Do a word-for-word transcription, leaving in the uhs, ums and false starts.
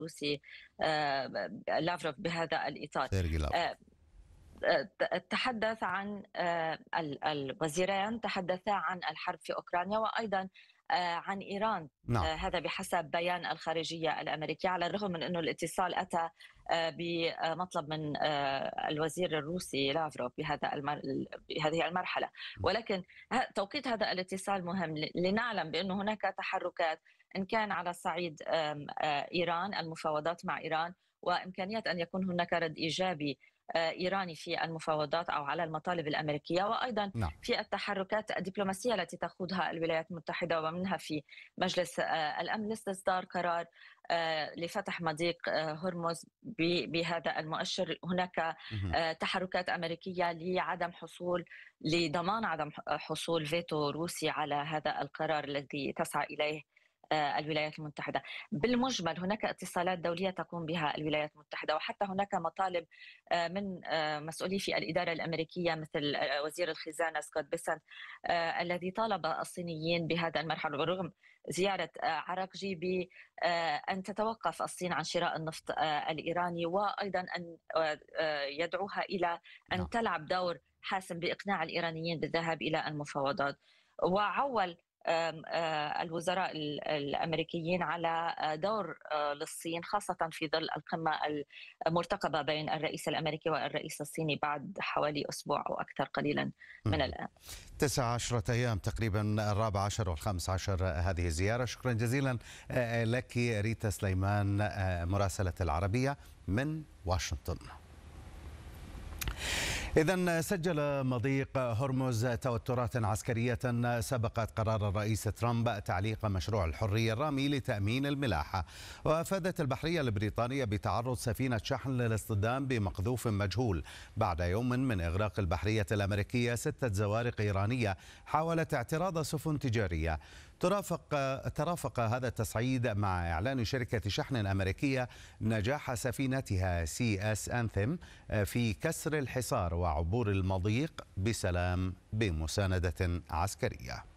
الروسي لافروف بهذا الإطار. سيرجي لافروف. تحدث عن الوزيران تحدثا عن الحرب في أوكرانيا وأيضا عن إيران. نعم. هذا بحسب بيان الخارجية الأمريكية، على الرغم من أنه الاتصال أتى بمطلب من الوزير الروسي لافروف بهذا المر... بهذه المرحلة، ولكن توقيت هذا الاتصال مهم لنعلم بأن هناك تحركات إن كان على صعيد إيران، المفاوضات مع إيران، وإمكانية أن يكون هناك رد إيجابي إيراني في المفاوضات أو على المطالب الأمريكية، وأيضا نعم. في التحركات الدبلوماسية التي تأخذها الولايات المتحدة، ومنها في مجلس الأمن لاستصدار قرار لفتح مضيق هرمز بهذا المؤشر. هناك تحركات أمريكية لعدم حصول لضمان عدم حصول فيتو روسي على هذا القرار الذي تسعى إليه الولايات المتحدة. بالمجمل هناك اتصالات دولية تقوم بها الولايات المتحدة، وحتى هناك مطالب من مسؤولي في الإدارة الأمريكية مثل وزير الخزانة سكوت بيسنت الذي طالب الصينيين بهذا المرحلة برغم زيارة عراقجي بأن تتوقف الصين عن شراء النفط الإيراني، وأيضا أن يدعوها إلى أن تلعب دور حاسم بإقناع الإيرانيين بالذهاب إلى المفاوضات. وعول الوزراء الأمريكيين على دور للصين، خاصة في ظل القمة المرتقبة بين الرئيس الأمريكي والرئيس الصيني بعد حوالي أسبوع أو أكثر قليلا من الآن. تسع عشرة أيام تقريبا، الرابع عشر والخامس عشر هذه الزيارة. شكرا جزيلا لك ريتا سليمان، مراسلة العربية من واشنطن. إذن سجل مضيق هرمز توترات عسكرية سبقت قرار الرئيس ترامب تعليق مشروع الحرية الرامي لتأمين الملاحة. وأفادت البحرية البريطانية بتعرض سفينة شحن للاصطدام بمقذوف مجهول بعد يوم من إغراق البحرية الأمريكية ستة زوارق إيرانية حاولت اعتراض سفن تجارية. ترافق ترافق هذا التصعيد مع إعلان شركة شحن أمريكية نجاح سفينتها سي اس أنثم في كسر الحصار وعبور المضيق بسلام بمساندة عسكرية.